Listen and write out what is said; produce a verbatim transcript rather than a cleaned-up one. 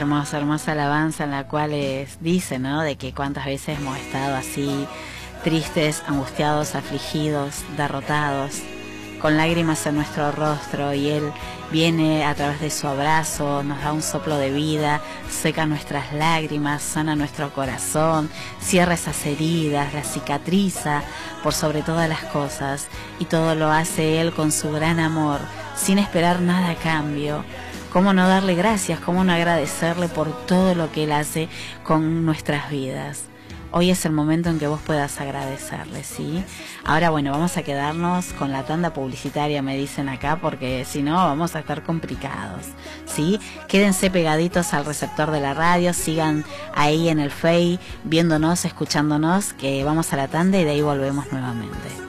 Hermosa, hermosa alabanza en la cual es, dice, ¿no? De que cuántas veces hemos estado así, tristes, angustiados, afligidos, derrotados, con lágrimas en nuestro rostro, y Él viene a través de su abrazo, nos da un soplo de vida, seca nuestras lágrimas, sana nuestro corazón, cierra esas heridas, las cicatriza por sobre todas las cosas, y todo lo hace Él con su gran amor, sin esperar nada a cambio. ¿Cómo no darle gracias? ¿Cómo no agradecerle por todo lo que Él hace con nuestras vidas? Hoy es el momento en que vos puedas agradecerle, ¿sí? Ahora, bueno, vamos a quedarnos con la tanda publicitaria, me dicen acá, porque si no vamos a estar complicados, ¿sí? Quédense pegaditos al receptor de la radio, sigan ahí en el Face, viéndonos, escuchándonos, que vamos a la tanda y de ahí volvemos nuevamente.